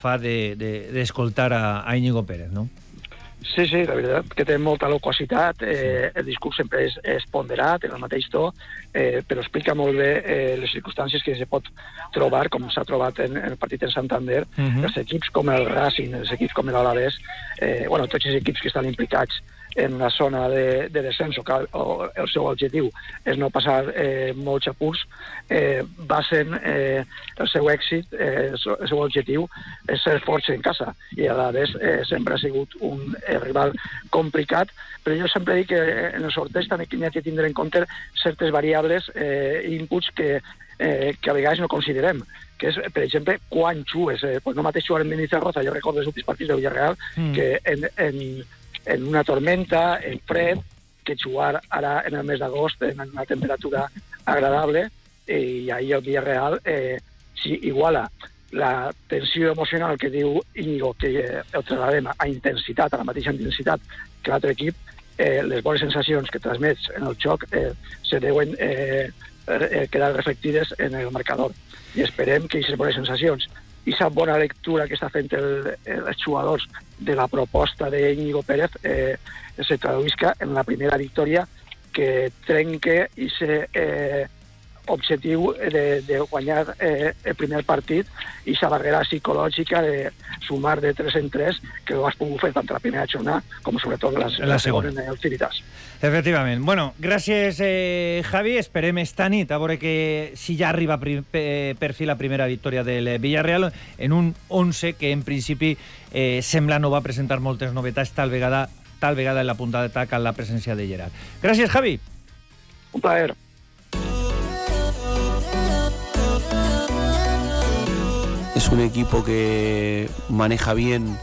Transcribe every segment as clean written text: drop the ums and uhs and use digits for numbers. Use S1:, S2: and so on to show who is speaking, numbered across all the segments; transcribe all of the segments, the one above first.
S1: fa d'escoltar a Íñigo Pérez, no?
S2: Sí, la veritat que té molta loquacitat, el discurs sempre és ponderat, en el mateix to, però explica molt bé les circumstàncies que se pot trobar, com s'ha trobat en el partit en Santander, els equips com el Racing, els equips com l'Alavés, tots els equips que estan implicats en la zona de descenso, que el seu objectiu és no passar molts apurs, basen el seu èxit, el seu objectiu és ser forts en casa, i a l'Alavés sempre ha sigut un rival complicat, però jo sempre dic que en el sorteig també n'hi ha que tindre en compte certes variables i inputs que a vegades no considerem, que és, per exemple, quan jugues. No mateix jugar en Benizarroza, jo recordo els últims partits de Villarreal, que en una tormenta, en fred, que jugar ara en el mes d'agost en una temperatura agradable, i ahir el Villarreal si iguala la tensió emocional que diu Íñigo, que el trasladem a intensitat, a la mateixa intensitat que l'altre equip, les bones sensacions que transmets en el joc se deuen quedar reflectides en el marcador. I esperem que aquestes bones sensacions i aquesta bona lectura que està fent els jugadors de la proposta d'Íñigo Pérez se traduïsca en la primera victòria que trenque aquest objectiu de guanyar el primer partit i aquesta barrera psicològica de sumar de 3 en 3 que ho has pogut fer tant la primera jornada com sobretot la segona en el Ciritas.
S1: Efectivament. Bueno, gràcies, Javi. Esperem esta nit a veure que si ja arriba per fi la primera victòria del Villarreal en un 11 que en principi sembla no va presentar moltes novetats, tal vegada en la punta d'atac amb la presència de Gerard. Gràcies, Javi.
S2: Un plaer.
S3: Es un equipo que maneja bien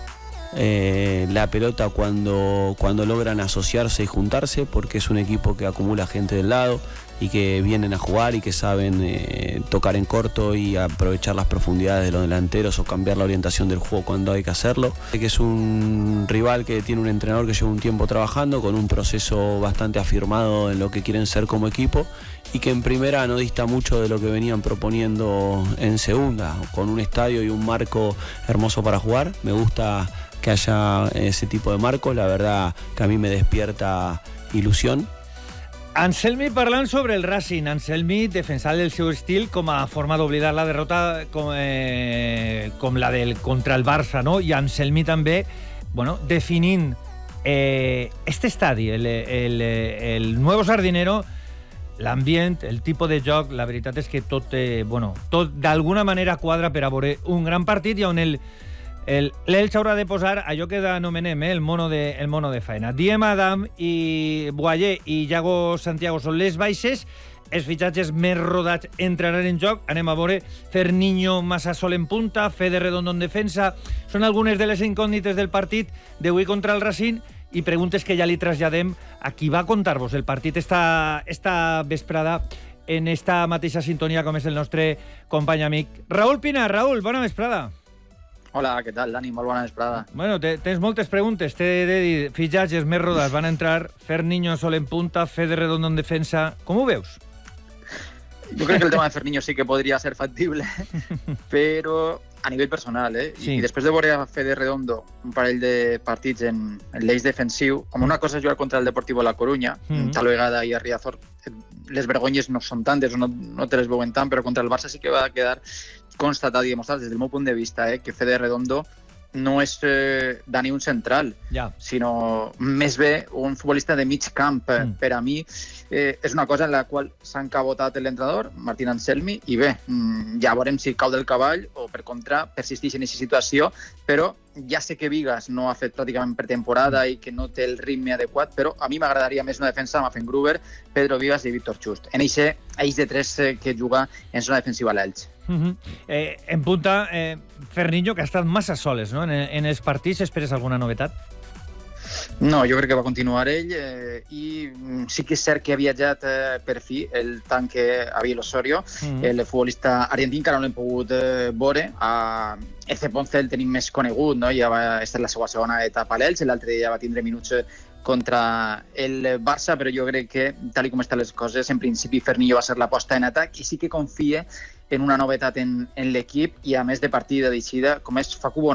S3: la pelota cuando logran asociarse y juntarse, porque es un equipo que acumula gente del lado y que vienen a jugar y que saben tocar en corto y aprovechar las profundidades de los delanteros o cambiar la orientación del juego cuando hay que hacerlo. Que es un rival que tiene un entrenador que lleva un tiempo trabajando, con un proceso bastante afirmado en lo que quieren ser como equipo, y que en primera no dista mucho de lo que venían proponiendo en segunda, con un estadio y un marco hermoso para jugar. Me gusta que haya ese tipo de marcos, la verdad que a mí me despierta ilusión.
S1: Anselmi parlant sobre el Racing. Anselmi defensant el seu estil com a forma d'oblidar la derrota com la contra el Barça, no? I Anselmi també, definint este estadi, el nuevo Sardinero, l'ambient, el tipus de joc. La veritat és que tot d'alguna manera quadra per a veure un gran partit i on l'Elx haurà de posar allò que anomenem el mono de faena. Diem Adam i Boyer i Iago Santiago són les baixes, els fitxatges més rodats entraran en joc. Anem a veure Ferniño, Massasol en punta, Fede Redondo en defensa. Són algunes de les incògnites del partit d'avui contra el Racing i preguntes que ja li traslladem a qui va contar-vos el partit esta vesprada en esta mateixa sintonia com és el nostre company amic Raúl Pinar. Raúl, bona vesprada.
S4: Hola, què tal, Dani? Molt bona vesprada.
S1: Bueno, tens moltes preguntes. T'he de dir, fitxatges més rodats van entrar, Ferniño sol en punta, Fede Redondo en defensa. Com ho veus?
S4: Jo crec que el tema de Ferniño sí que podria ser factible, però a nivell personal, Sí. I després de veure a Fede Redondo un parell de partits en l'eix defensiu, com una cosa és jugar contra el Deportivo La Coruña, tal vegada i a Riazor les vergonyes no són tantes, no te les veuen tant, però contra el Barça sí que va quedar constatat i demostrat des del meu punt de vista que Fede Redondo no és Dani un central, sinó més bé un futbolista de mig camp. Per a mi és una cosa en la qual s'ha encabotat l'entrenador, Martín Anselmi, i bé, ja veurem si cau del cavall o per contra persisteix en aquesta situació, però ja sé que Vigas no ha fet pràcticament pretemporada i que no té el ritme adequat, però a mi m'agradaria més una defensa amb Gruber, Pedro Vigas i Víctor Just. En aquest eix de 3 que juga en zona defensiva l'Elx.
S1: En punta, Ferniño, que ha estat massa soles, no? En els partits, esperes alguna novetat?
S4: No, jo crec que va continuar ell i sí que és cert que ha viatjat per fi el tanque Abiel Osorio, el futbolista argentí, que no l'hem pogut veure. A Eze Ponce el tenim més conegut, no? Ja va estar la seva segona etapa a l'Elx, l'altre dia va tindre minuts contra el Barça, però jo crec que, tal com estan les coses, en principi Ferniño va ser l'aposta en atac i sí que confia en una novetat en l'equip i a més de partida d'eixida, com és Facu Bonet.